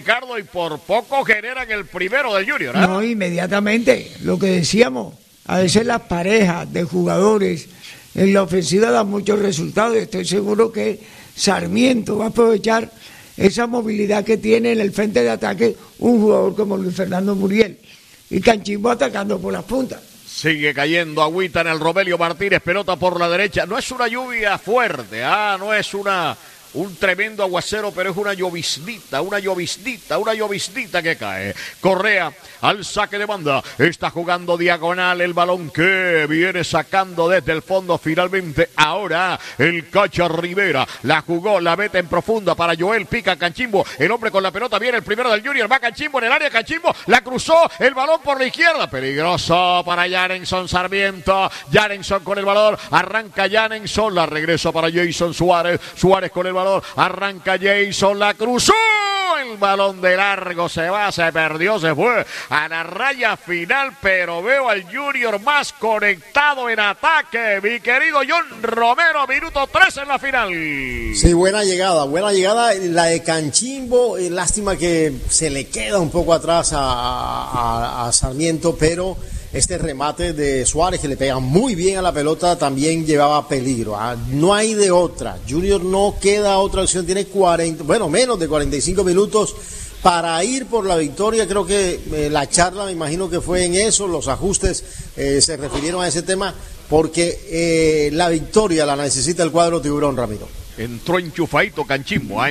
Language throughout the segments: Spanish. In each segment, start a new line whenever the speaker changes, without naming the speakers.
Ricardo, y por poco generan el primero del Junior.
No, inmediatamente, lo que decíamos, a veces las parejas de jugadores en la ofensiva dan muchos resultados. Estoy seguro que Sarmiento va a aprovechar esa movilidad que tiene en el frente de ataque un jugador como Luis Fernando Muriel, y Canchimbo atacando por las puntas.
Sigue cayendo agüita en el Romelio Martínez, pelota por la derecha. No es una lluvia fuerte, no es un tremendo aguacero, pero es una lloviznita que cae. Correa al saque de banda, está jugando diagonal el balón que viene sacando desde el fondo finalmente. Ahora el Cacha Rivera la jugó, la mete en profunda para Joel, pica Canchimbo, el hombre con la pelota, viene el primero del Junior, va Canchimbo en el área, Canchimbo la cruzó, el balón por la izquierda, peligroso para Yarenson Sarmiento, Yarenson con el balón, arranca Yarenson, la regresa para Jason Suárez, Suárez con el balón, arranca Jason, la cruzó, el balón de largo se va, se perdió, se fue a la raya final, pero veo al Junior más conectado en ataque, mi querido John Romero, minuto 3 en la final.
Sí, buena llegada, la de Canchimbo, lástima que se le queda un poco atrás a Sarmiento, pero este remate de Suárez, que le pega muy bien a la pelota, también llevaba peligro. No hay de otra. Junior no queda otra opción. Tiene menos de 45 minutos para ir por la victoria. Creo que la charla, me imagino que fue en eso. Los ajustes se refirieron a ese tema, porque la victoria la necesita el cuadro tiburón, Ramiro.
Entró enchufadito Canchimbo,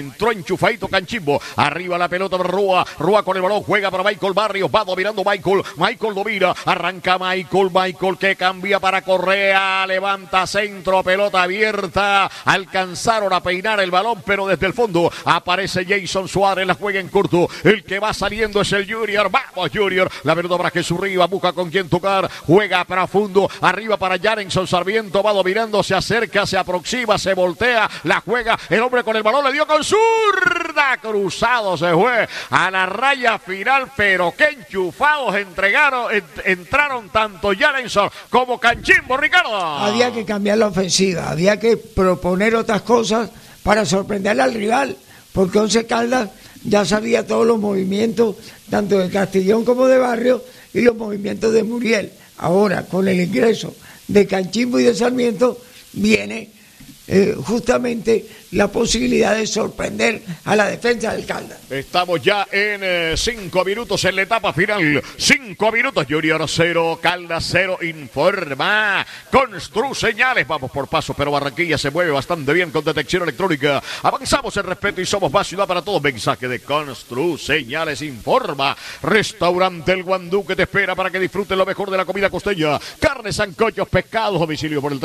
arriba la pelota Rúa con el balón, juega para Michael Barrios, va dominando Michael domina, arranca Michael que cambia para Correa, levanta centro, pelota abierta, alcanzaron a peinar el balón, pero desde el fondo aparece Jason Suárez, la juega en corto, el que va saliendo es el Junior, vamos Junior, la pelota para Jesús Rivas, busca con quién tocar, juega profundo, arriba para Yarenson Sarmiento, va dominando, se acerca, se aproxima, se voltea, la juega, el hombre con el balón, le dio con zurda, cruzado, se fue a la raya final, pero qué enchufados entraron tanto Yarenson como Canchimbo, Ricardo.
Había que cambiar la ofensiva, había que proponer otras cosas para sorprenderle al rival, porque Once Caldas ya sabía todos los movimientos, tanto de Castellón como de Barrio, y los movimientos de Muriel. Ahora, con el ingreso de Canchimbo y de Sarmiento, viene justamente la posibilidad de sorprender a la defensa del Caldas.
Estamos ya en 5 minutos en la etapa final. 5 minutos, Junior 0, Caldas 0, informa Constru Señales. Vamos por paso, pero Barranquilla se mueve bastante bien con detección electrónica. Avanzamos en respeto y somos más ciudad para todos. Mensaje de Constru Señales, informa Restaurante El Guandú, que te espera para que disfrutes lo mejor de la comida costeña. Carnes, sancochos, pescados, domicilio por el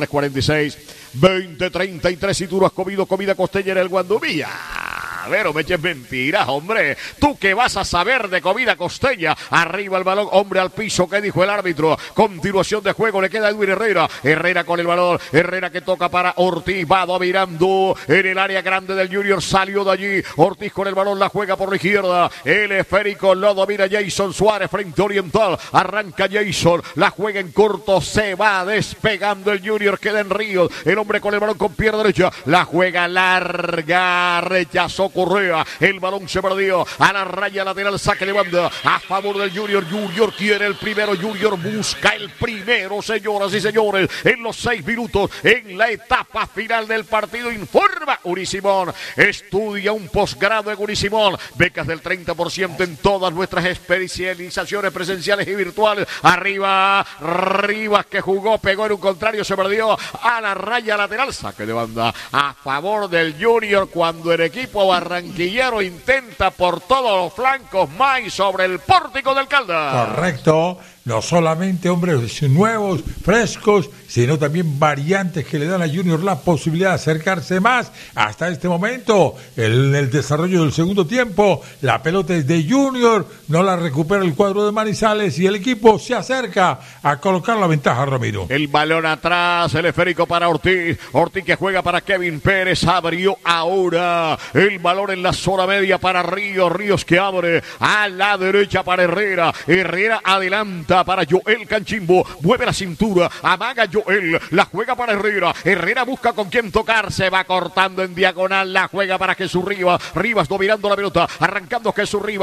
346-2033. Si tú no has comido comida costeña en El Guandú, pero me eches mentiras, hombre. Tú que vas a saber de comida costeña. Arriba el balón, hombre al piso, ¿qué dijo el árbitro? Continuación de juego, le queda Edwin Herrera con el balón, Herrera que toca para Ortiz, va dominando en el área grande del Junior, salió de allí, Ortiz con el balón, la juega por la izquierda, el esférico lo domina Jason Suárez frente a Oriental, arranca Jason, la juega en corto, se va despegando el Junior, queda en Ríos, el hombre con el balón con pierna derecha, la juega larga, rechazó Correa, el balón se perdió a la raya lateral, saque de banda a favor del Junior. Junior quiere el primero, Junior busca el primero, señoras y señores, en los 6 minutos, en la etapa final del partido. Informa Unisimón, estudia un posgrado en Unisimón, becas del 30% en todas nuestras especializaciones presenciales y virtuales. Arriba, Rivas que jugó, pegó en un contrario, se perdió a la raya lateral, saque de banda a favor del Junior, cuando el equipo barranquillero intenta por todos los flancos más sobre el pórtico del Caldas.
Correcto. No solamente hombres nuevos, frescos, sino también variantes que le dan a Junior la posibilidad de acercarse más. Hasta este momento, en el desarrollo del segundo tiempo, la pelota es de Junior, no la recupera el cuadro de Manizales y el equipo se acerca a colocar la ventaja, Ramiro.
El balón atrás, el esférico para Ortiz, Ortiz que juega para Kevin Pérez, abrió ahora el balón en la zona media para Ríos, Ríos que abre a la derecha para Herrera, Herrera adelanta, pelota para Joel Canchimbo. Mueve la cintura, amaga Joel, la juega para Herrera. Herrera busca con quién tocar, se va cortando en diagonal, la juega para Jesús Rivas. Rivas dominando la pelota, arrancando Jesús Rivas.